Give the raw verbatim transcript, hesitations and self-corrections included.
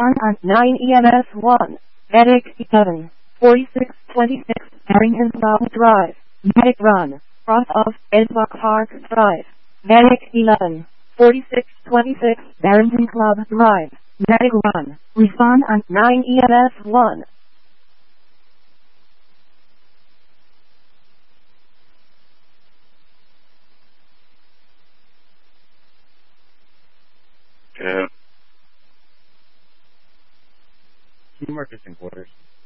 Respond on nine E M S one. Medic eleven. forty-six twenty-six Barrington Club Drive. Medic run. Cross off Edward Park Drive. Medic eleven. forty-six twenty-six Barrington Club Drive. Medic run. Respond on nine E M S one. Yeah. Team Marcus in quarters.